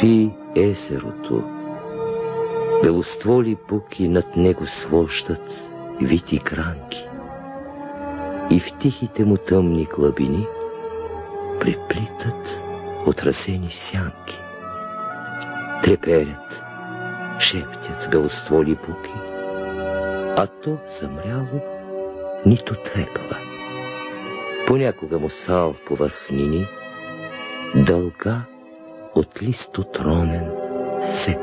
Спи езерото. Белостволи буки над него свощат вити гранки. И в тихите му тъмни глъбини преплитат отразени сянки. Треперят, шептят белостволи буки, а то замряло нито трепала. Понякога му сал по върхнини, дълга от листотронен се